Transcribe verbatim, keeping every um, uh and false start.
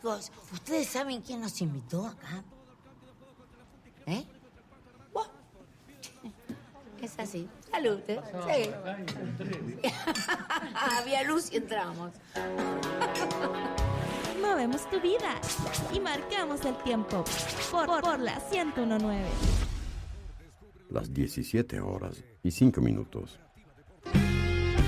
chicos, ¿ustedes saben quién nos invitó acá? ¿Eh? ¿Vos? Es así. Salud, ¿eh? Sí. Había luz y entramos. Movemos tu vida y marcamos el tiempo por, por, por la ciento uno punto nueve. Las diecisiete horas y cinco minutos.